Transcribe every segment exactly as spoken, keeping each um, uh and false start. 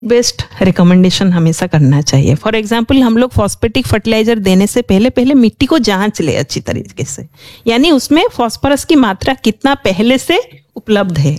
Best recommendation हमेशा करना चाहिए। फॉर एग्जाम्पल हम लोग फॉस्फेटिक फर्टिलाइजर देने से पहले पहले मिट्टी को जांच ले अच्छी तरीके से, यानी उसमें फॉस्फोरस की मात्रा कितना पहले से उपलब्ध है,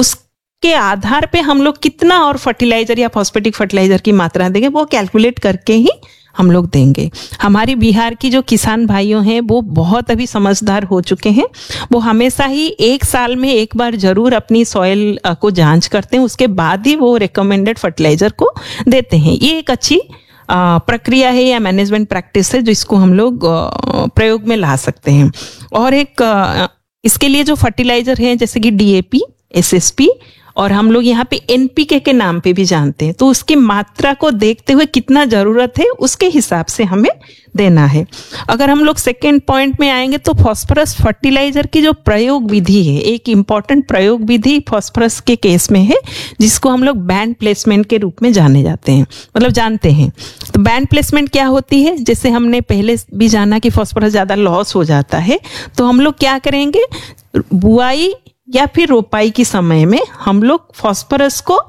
उसके आधार पे हम लोग कितना और फर्टिलाइजर या फॉस्फेटिक फर्टिलाइजर की मात्रा देंगे वो कैलकुलेट करके ही हम लोग देंगे। हमारी बिहार की जो किसान भाइयों हैं वो बहुत अभी समझदार हो चुके हैं, वो हमेशा ही एक साल में एक बार जरूर अपनी सॉइल को जांच करते हैं, उसके बाद ही वो रिकमेंडेड फर्टिलाइजर को देते हैं। ये एक अच्छी प्रक्रिया है या मैनेजमेंट प्रैक्टिस है जिसको हम लोग प्रयोग में ला सकते हैं। और एक इसके लिए जो फर्टिलाइजर है जैसे कि डीएपी, एसएसपी और हम लोग यहाँ पे एनपीके के नाम पे भी जानते हैं, तो उसकी मात्रा को देखते हुए कितना जरूरत है उसके हिसाब से हमें देना है। अगर हम लोग सेकेंड पॉइंट में आएंगे तो फॉस्फोरस फर्टिलाइजर की जो प्रयोग विधि है, एक इम्पॉर्टेंट प्रयोग विधि फॉस्फोरस के केस में है जिसको हम लोग बैंड प्लेसमेंट के रूप में जाने जाते हैं, मतलब जानते हैं। तो बैंड प्लेसमेंट क्या होती है, जैसे हमने पहले भी जाना कि फॉस्फोरस ज्यादा लॉस हो जाता है, तो हम लोग क्या करेंगे, बुआई या फिर रोपाई के समय में हम लोग फॉस्फोरस को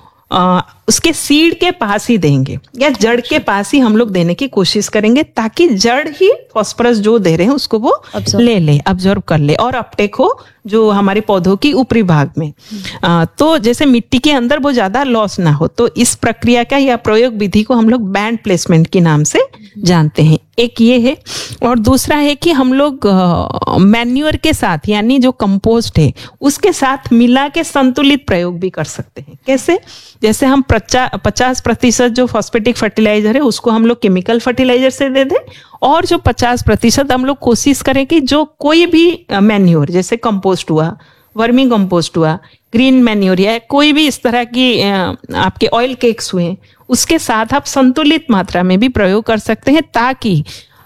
आ, उसके सीड के पास ही देंगे या जड़ के पास ही हम लोग देने की कोशिश करेंगे, ताकि जड़ ही फॉस्फोरस जो दे रहे हैं उसको वो ले ले, ऑब्जर्व कर ले और अपटेक हो जो हमारे पौधों की ऊपरी भाग में। आ, तो जैसे मिट्टी के अंदर वो ज्यादा लॉस ना हो, तो इस प्रक्रिया का या प्रयोग विधि को हम लोग बैंड प्लेसमेंट के नाम से जानते हैं। एक ये है, और दूसरा है कि हम लोग मैन्योर के साथ यानी जो कंपोस्ट है उसके साथ मिला के संतुलित प्रयोग भी कर सकते हैं। कैसे, जैसे हम पचास प्रतिशत जो फॉस्फेटिक फर्टिलाइजर है उसको हम लोग केमिकल फर्टिलाइजर से दे दें, और जो पचास प्रतिशत हम लोग कोशिश करें कि जो कोई भी मैन्योर जैसे कंपोस्ट हुआ, वर्मी कंपोस्ट हुआ, ग्रीन मैन्योर या कोई भी इस तरह की आपके ऑयल केक्स हुए, उसके साथ आप संतुलित मात्रा में भी प्रयोग कर सकते हैं, ताकि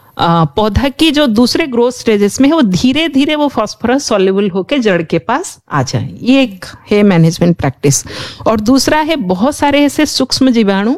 पौधा की जो दूसरे ग्रोथ स्टेजेस में है वो धीरे धीरे वो फॉस्फोरस सॉल्युबल होकर जड़ के पास आ जाए। ये एक है मैनेजमेंट प्रैक्टिस। और दूसरा है, बहुत सारे ऐसे सूक्ष्म जीवाणु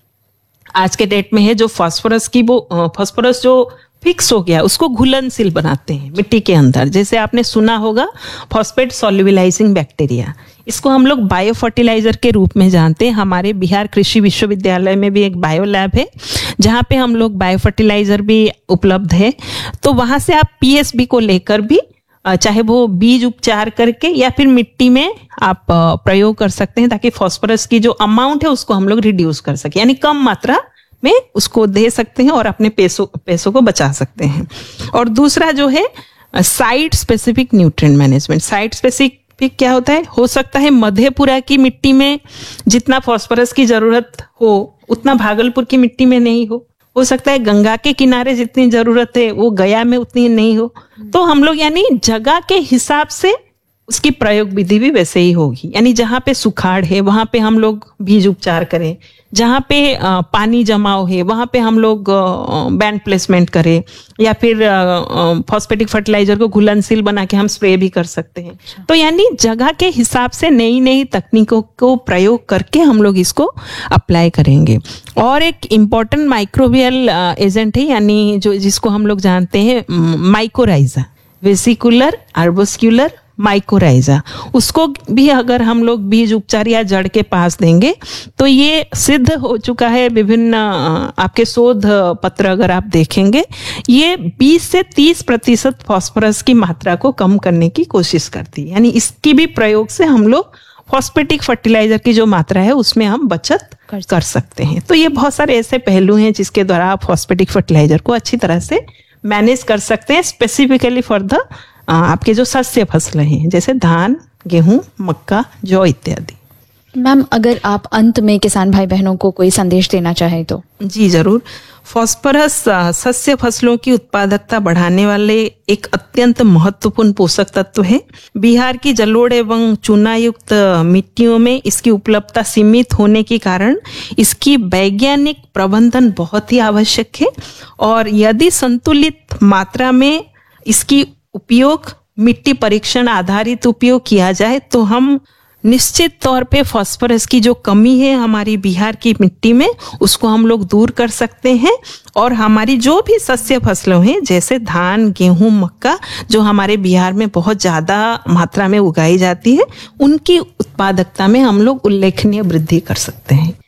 आज के डेट में है जो फॉस्फोरस की वो फॉस्फोरस जो फिक्स हो गया उसको घुलनशील बनाते हैं मिट्टी के अंदर। जैसे आपने सुना होगा फॉस्फेट सॉल्युबलाइजिंग बैक्टीरिया, इसको हम लोग बायो फर्टिलाइजर के रूप में जानते हैं। हमारे बिहार कृषि विश्वविद्यालय में भी एक बायो लैब है जहाँ पे हम लोग बायो फर्टिलाइजर भी उपलब्ध है, तो वहां से आप पीएसबी को लेकर भी चाहे वो बीज उपचार करके या फिर मिट्टी में आप प्रयोग कर सकते हैं, ताकि फॉस्फोरस की जो अमाउंट है उसको हम लोग रिड्यूस कर सके, यानी कम मात्रा में उसको दे सकते हैं और अपने पैसों पैसों को बचा सकते हैं। और दूसरा जो है site specific nutrient management. Site specific क्या होता है, हो सकता है मधेपुरा की मिट्टी में जितना फॉस्फोरस की जरूरत हो उतना भागलपुर की मिट्टी में नहीं हो, हो सकता है गंगा के किनारे जितनी जरूरत है वो गया में उतनी नहीं हो। तो हम लोग यानी जगह के हिसाब से उसकी प्रयोग विधि भी वैसे ही होगी, यानी जहाँ पे सुखाड़ है वहां पे हम लोग बीज उपचार करें, जहाँ पे पानी जमाव है वहां पे हम लोग बैंड प्लेसमेंट करें, या फिर फॉस्फेटिक फर्टिलाइजर को घुलनशील बना के हम स्प्रे भी कर सकते हैं। तो यानी जगह के हिसाब से नई नई तकनीकों को प्रयोग करके हम लोग इसको अप्लाई करेंगे। और एक इम्पॉर्टेंट माइक्रोबियल एजेंट है, यानी जो जिसको हम लोग जानते हैं माइकोराइजा, वेसिकुलर आर्बोस्क्यूलर माइकोराइजा, उसको भी अगर हम लोग बीज उपचार या जड़ के पास देंगे तो ये सिद्ध हो चुका है। विभिन्न आपके शोध पत्र अगर आप देखेंगे, ये बीस से तीस प्रतिशत फॉस्फोरस की मात्रा को कम करने की कोशिश करती है, यानी इसकी भी प्रयोग से हम लोग फॉस्फेटिक फर्टिलाइजर की जो मात्रा है उसमें हम बचत कर, कर सकते हैं। तो ये बहुत सारे ऐसे पहलू हैं जिसके द्वारा आप फॉस्फेटिक फर्टिलाइजर को अच्छी तरह से मैनेज कर सकते हैं, स्पेसिफिकली फॉर द आपके जो शस्य फसलें हैं जैसे धान, गेहूं, मक्का, जौ इत्यादि। मैम, अगर आप अंत में किसान भाई बहनों को कोई संदेश देना चाहें तो? जी जरूर। फॉस्फोरस शस्य फसलों की उत्पादकता बढ़ाने वाले एक अत्यंत महत्वपूर्ण पोषक तत्व है। बिहार की जलोढ़ एवं चूना युक्त मिट्टियों में इसकी उपलब्धता सीमित होने के कारण इसकी वैज्ञानिक प्रबंधन बहुत ही आवश्यक है, और यदि संतुलित मात्रा में इसकी उपयोग, मिट्टी परीक्षण आधारित उपयोग किया जाए तो हम निश्चित तौर पे फॉस्फोरस की जो कमी है हमारी बिहार की मिट्टी में उसको हम लोग दूर कर सकते हैं, और हमारी जो भी शस्य फसलों हैं जैसे धान, गेहूं, मक्का जो हमारे बिहार में बहुत ज्यादा मात्रा में उगाई जाती है, उनकी उत्पादकता में हम लोग उल्लेखनीय वृद्धि कर सकते हैं।